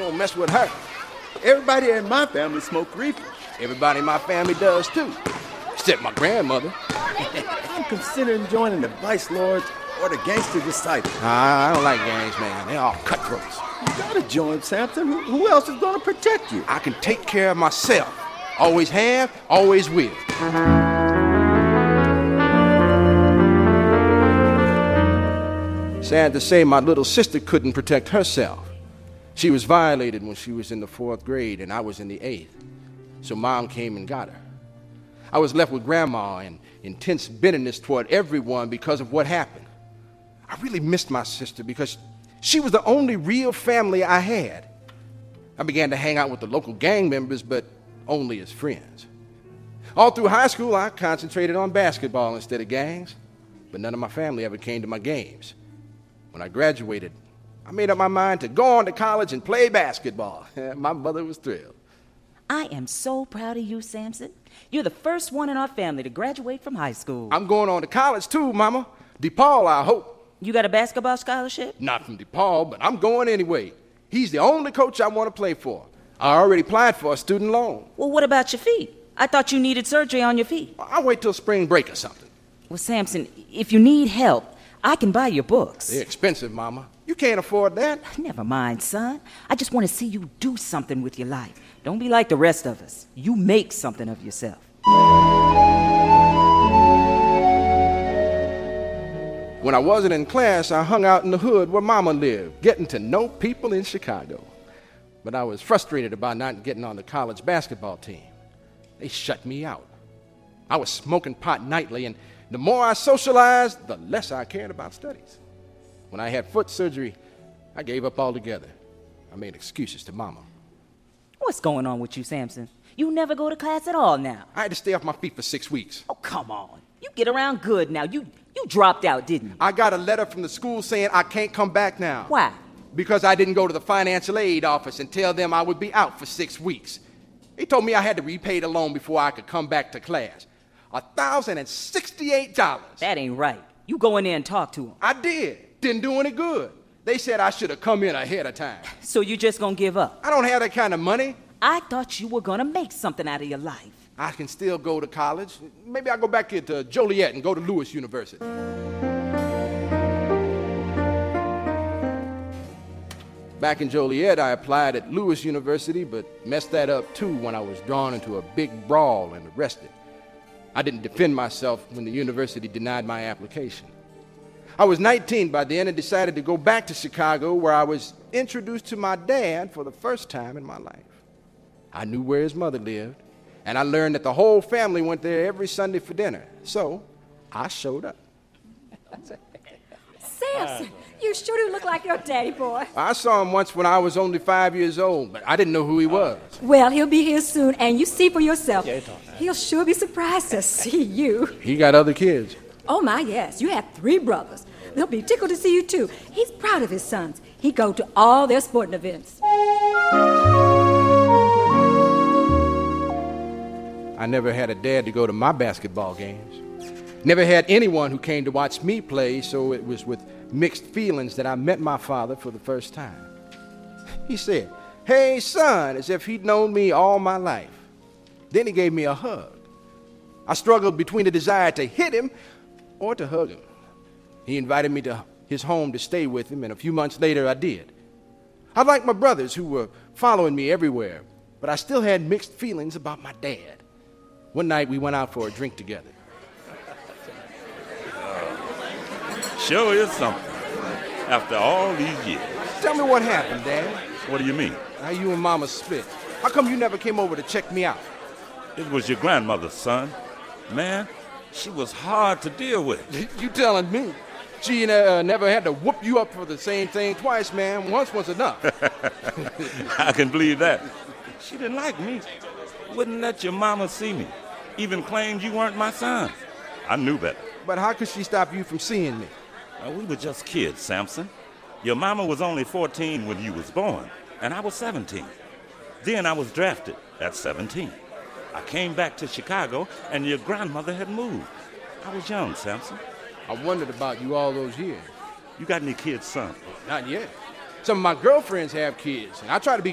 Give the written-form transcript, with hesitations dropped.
don't mess with her. Everybody in my family smoke reefer. Everybody in my family does too, except my grandmother. I'm considering joining the Vice Lords or the Gangster Disciples. I don't like gangs, man. They're all cutthroats. You gotta join, Samson. Who else is gonna protect you? I can take care of myself. Always have, always will. Sad to say, my little sister couldn't protect herself. She was violated when she was in the 4th grade and I was in the 8th. So Mom came and got her. I was left with Grandma and intense bitterness toward everyone because of what happened. I really missed my sister because she was the only real family I had. I began to hang out with the local gang members, but only as friends. All through high school, I concentrated on basketball instead of gangs, but none of my family ever came to my games. When I graduated, I made up my mind to go on to college and play basketball. My mother was thrilled. I am so proud of you, Samson. You're the first one in our family to graduate from high school. I'm going on to college too, Mama. DePaul, I hope. You got a basketball scholarship? Not from DePaul, but I'm going anyway. He's the only coach I want to play for. I already applied for a student loan. Well, what about your feet? I thought you needed surgery on your feet. I'll wait till spring break or something. Well, Samson, if you need help, I can buy your books. They're expensive, Mama. You can't afford that. Never mind, son. I just want to see you do something with your life. Don't be like the rest of us. You make something of yourself. When I wasn't in class, I hung out in the hood where Mama lived, getting to know people in Chicago. But I was frustrated about not getting on the college basketball team. They shut me out. I was smoking pot nightly, and the more I socialized, the less I cared about studies. When I had foot surgery, I gave up altogether. I made excuses to Mama. What's going on with you, Samson? You never go to class at all now. I had to stay off my feet for 6 weeks. Oh, come on. You get around good now. You dropped out, didn't you? I got a letter from the school saying I can't come back now. Why? Because I didn't go to the financial aid office and tell them I would be out for 6 weeks. They told me I had to repay the loan before I could come back to class. $1,068. That ain't right. You go in there and talk to them. I did. Didn't do any good. They said I should have come in ahead of time. So you just gonna give up? I don't have that kind of money. I thought you were gonna make something out of your life. I can still go to college. Maybe I'll go back here to Joliet and go to Lewis University. Back in Joliet, I applied at Lewis University, but messed that up too when I was drawn into a big brawl and arrested. I didn't defend myself when the university denied my application. I was 19 by then and decided to go back to Chicago, where I was introduced to my dad for the first time in my life. I knew where his mother lived, and I learned that the whole family went there every Sunday for dinner. So I showed up. Samson, you sure do look like your daddy, boy. I saw him once when I was only 5 years old, but I didn't know who he was. Well, he'll be here soon, and you see for yourself. He'll sure be surprised to see you. He got other kids. Oh, my, yes. You have 3 brothers. They'll be tickled to see you, too. He's proud of his sons. He go to all their sporting events. I never had a dad to go to my basketball games. Never had anyone who came to watch me play, so it was with mixed feelings that I met my father for the first time. He said, "Hey, son," as if he'd known me all my life. Then he gave me a hug. I struggled between the desire to hit him or to hug him. He invited me to his home to stay with him, and a few months later I did. I liked my brothers who were following me everywhere, but I still had mixed feelings about my dad. One night we went out for a drink together. Sure is something. After all these years. Tell me what happened, Dad. What do you mean? How you and Mama split. How come you never came over to check me out? It was your grandmother, son. Man, she was hard to deal with. You telling me? She never had to whoop you up for the same thing twice, man. Once was enough. I can believe that. She didn't like me. Wouldn't let your mama see me. Even claimed you weren't my son. I knew better. But how could she stop you from seeing me? We were just kids, Samson. Your mama was only 14 when you was born, and I was 17. Then I was drafted at 17. I came back to Chicago, and your grandmother had moved. I was young, Samson. I wondered about you all those years. You got any kids, son? Not yet. Some of my girlfriends have kids, and I try to be